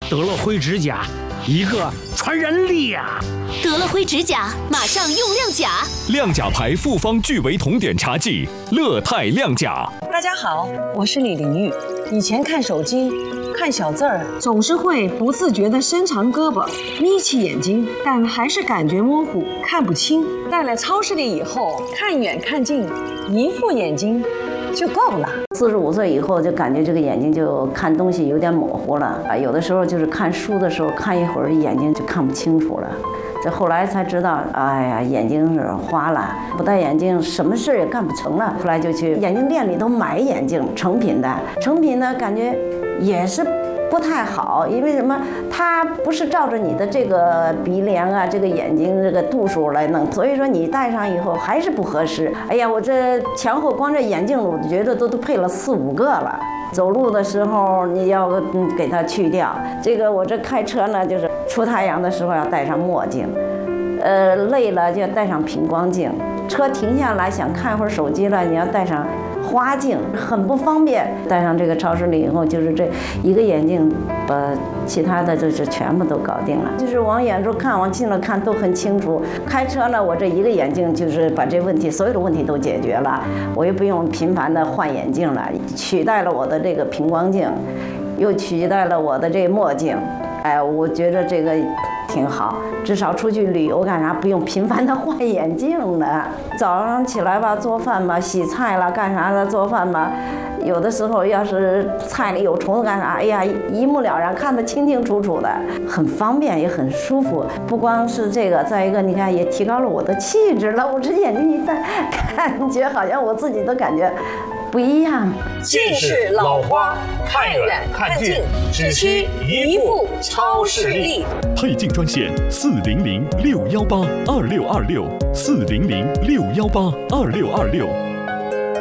得了灰指甲，一个传人俩。 得了灰指甲，马上用亮甲。 亮甲牌复方聚维酮碘茶剂，乐泰亮甲。 大家好，我是李玲玉。以前看手机，看小字儿，总是会不自觉地伸长胳膊，眯起眼睛，但还是感觉模糊，看不清。到了超市里以后，看远看近，一副眼睛就够了。 45岁以后，就感觉这个眼睛就看东西有点模糊了啊，有的时候就是看书的时候看一会儿，眼睛就看不清楚了。这后来才知道，哎呀，眼睛是花了，不戴眼镜什么事也干不成了。后来就去眼镜店里头买眼镜，成品的，成品呢感觉也是不太好，因为什么？它不是照着你的这个鼻梁啊，这个眼睛这个度数来弄，所以说你戴上以后还是不合适。哎呀，我这前后光这眼镜我觉得都配了4、5个了。走路的时候你要给它去掉。这个我这开车呢，就是出太阳的时候要戴上墨镜，累了就要戴上平光镜。车停下来想看会儿手机了，你要戴上花镜，很不方便。戴上这个超视力以后，就是这一个眼镜把其他的就是全部都搞定了。就是往远处看，往近了看都很清楚。开车呢，我这一个眼镜就是把这问题所有的问题都解决了，我也不用频繁的换眼镜了，取代了我的这个平光镜，又取代了我的这墨镜。哎，我觉得这个挺好，至少出去旅游干啥不用频繁的换眼镜了。早上起来吧，做饭吧，洗菜了，干啥的做饭吧，有的时候要是菜里有虫子干啥，哎呀，一目了然，看得清清楚楚的，很方便也很舒服。不光是这个，再一个你看也提高了我的气质了。我这眼睛一戴，感觉好像我自己都感觉不一样。 近视老花，看远看近，只需一副超视力。 配镜专线400-618-2626，400-618-2626。